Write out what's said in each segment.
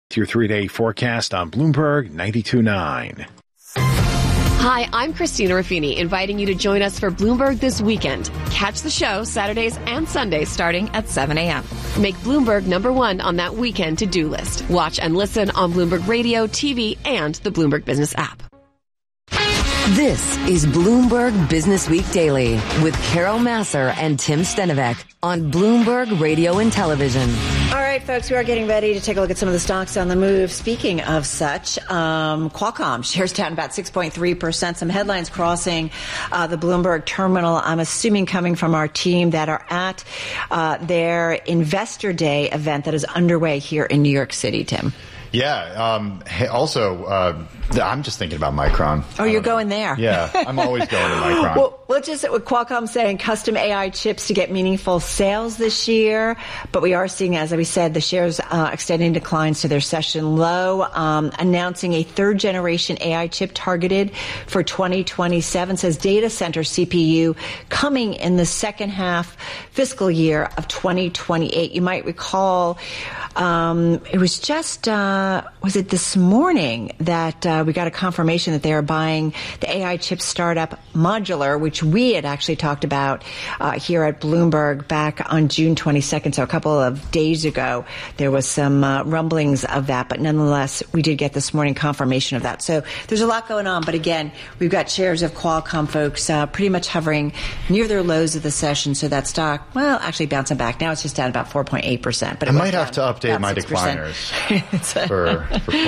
Your 3-day forecast on Bloomberg 92.9. Hi, I'm Christina Ruffini, inviting you to join us for Bloomberg This Weekend. Catch the show Saturdays and Sundays starting at 7 a.m. Make Bloomberg #1 on that weekend to-do list. Watch and listen on Bloomberg Radio, TV, and the Bloomberg Business app. This is Bloomberg Business Week Daily with Carol Massar and Tim Stenovec on Bloomberg Radio and Television. All right, folks, we are getting ready to take a look at some of the stocks on the move. Speaking of such, Qualcomm shares down about 6.3%. Some headlines crossing the Bloomberg terminal, I'm assuming coming from our team that are at their Investor Day event that is underway here in New York City, Tim. Yeah. I'm just thinking about Micron. Oh, you're going there. Yeah, I'm always going to Micron. Well, just with Qualcomm saying custom AI chips to get meaningful sales this year, but we are seeing, as we said, the shares extending declines to their session low, announcing a third generation AI chip targeted for 2027, says data center CPU coming in the second half fiscal year of 2028. You might recall it was just, was it this morning that we got a confirmation that they are buying the AI chip startup Modular, which we had actually talked about here at Bloomberg back on June 22nd. So a couple of days ago, there was some rumblings of that. But nonetheless, we did get this morning confirmation of that. So there's a lot going on. But again, we've got shares of Qualcomm, folks, pretty much hovering near their lows of the session. So that stock, well, actually bouncing back. Now it's just down about 4.8%. But I might have to update my decliners for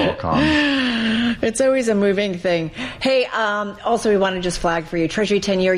Qualcomm. It's always a moving thing. Hey, also we want to just flag for you, Treasury 10-year